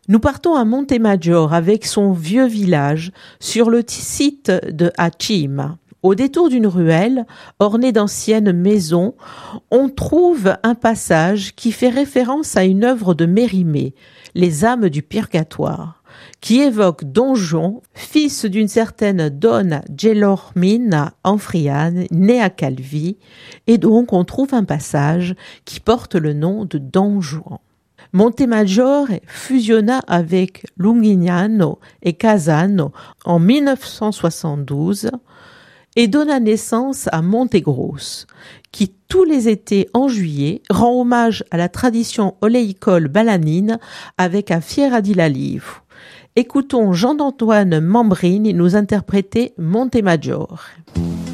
Nous partons à Montemaggiore avec son vieux village sur le site de Acima. Au détour d'une ruelle, ornée d'anciennes maisons, on trouve un passage qui fait référence à une œuvre de Mérimée, Les âmes du purgatoire, qui évoque Don Juan, fils d'une certaine Donna Gelormina Anfriane, née à Calvi, et donc on trouve un passage qui porte le nom de Don Juan. Montemaggiore fusionna avec Lunghignano et Casano en 1972 et donna naissance à Montegrosso, qui tous les étés en juillet rend hommage à la tradition oléicole balanine avec un Fiera di l'Alivo. Écoutons Jean-Antoine Mambrini nous interpréter Montemaggiore.